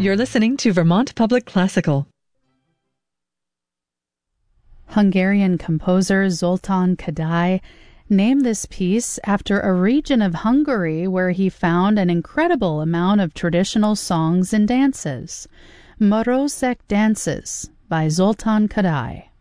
You're listening to Vermont Public Classical. Hungarian composer Zoltán Kodály named this piece after a region of Hungary where he found an incredible amount of traditional songs and dances. Marosek Dances by Zoltán Kodály.